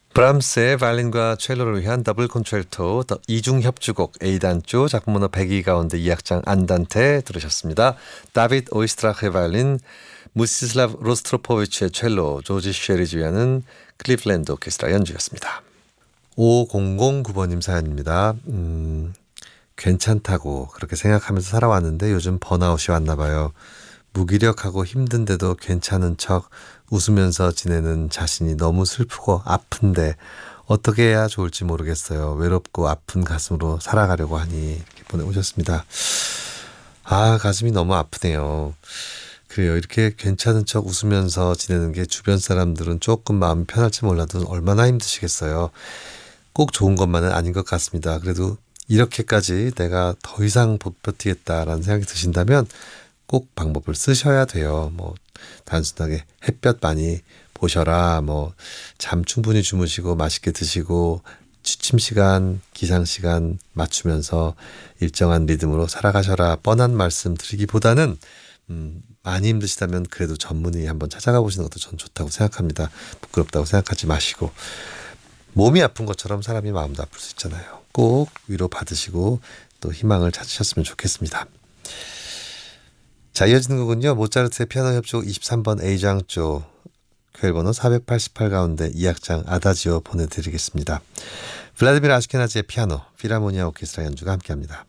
브람스의 바이올린과 첼로를 위한 더블 콘체르토 이중 협주곡 A단조 작품 번호 102 가운데 2악장 안단테 들으셨습니다. 다비드 오이스트라크의 바이올린, 무스티슬라브 로스트로포비치의 첼로, 조지 쉐리 지휘하는 클리블랜드 오케스트라 연주였습니다. 5009번님 사연입니다. 괜찮다고 그렇게 생각하면서 살아왔는데 요즘 번아웃이 왔나 봐요. 무기력하고 힘든데도 괜찮은 척 웃으면서 지내는 자신이 너무 슬프고 아픈데 어떻게 해야 좋을지 모르겠어요. 외롭고 아픈 가슴으로 살아가려고 하니 이렇게 보내오셨습니다. 아, 가슴이 너무 아프네요. 그래요. 이렇게 괜찮은 척 웃으면서 지내는 게 주변 사람들은 조금 마음이 편할지 몰라도 얼마나 힘드시겠어요. 꼭 좋은 것만은 아닌 것 같습니다. 그래도 이렇게까지 내가 더 이상 못 버티겠다라는 생각이 드신다면 꼭 방법을 쓰셔야 돼요. 뭐 단순하게 햇볕 많이 보셔라, 뭐 잠 충분히 주무시고 맛있게 드시고 취침 시간, 기상 시간 맞추면서 일정한 리듬으로 살아가셔라, 뻔한 말씀 드리기보다는 많이 힘드시다면 그래도 전문의 한번 찾아가 보시는 것도 전 좋다고 생각합니다. 부끄럽다고 생각하지 마시고, 몸이 아픈 것처럼 사람이 마음도 아플 수 있잖아요. 꼭 위로 받으시고 또 희망을 찾으셨으면 좋겠습니다. 자, 이어지는 곡은요, 모차르트의 피아노 협주곡 23번 A장조 퀘일번호 488 가운데 2악장 아다지오 보내드리겠습니다. 블라디미르 아시케나지의 피아노, 필하모니아 오케스트라 연주가 함께합니다.